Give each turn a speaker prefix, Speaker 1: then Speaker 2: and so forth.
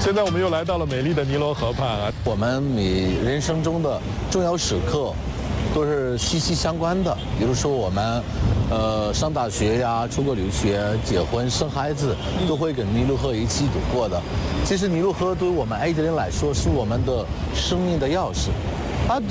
Speaker 1: 现在我们又来到了美丽的尼罗河畔啊。
Speaker 2: 我们你人生中的重要时刻都是息息相关的，比如说我们上大学呀、出国留学、结婚、生孩子，都会跟尼罗河一起度过的。其实尼罗河对于我们埃及人来说是我们的生命的钥匙。